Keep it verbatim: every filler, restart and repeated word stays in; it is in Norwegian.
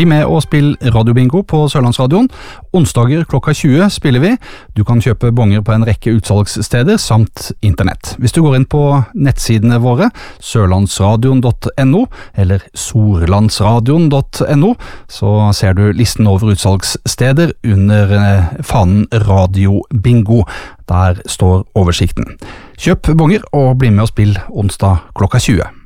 Bli med og spill radiobingo på Sørlandsradioen. Onsdager klokka tjue spiller vi. Du kan kjøpe bonger på en rekke utsalgssteder samt internett. Hvis du går inn på nettsidene våre, sørlandsradion punktum no eller sorlandsradion punktum no, så ser du listen over utsalgssteder under fanen radiobingo. Der står oversikten. Kjøp bonger og bli med og spill onsdag klokka tjue.